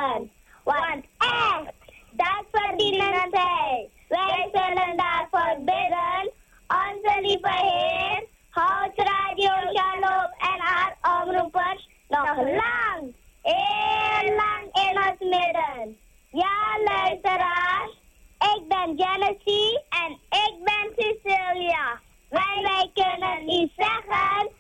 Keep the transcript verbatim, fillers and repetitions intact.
zeggen. Want echt, dat verdienen zij. Wij zullen daarvoor bidden. Onze lieve Heer, houd Radio Shalom en haar omroepers nog lang, heel lang in ons midden. Ja, luisteraars, ik ben Genesis en ik ben Cecilia. Wij, wij kunnen u zeggen,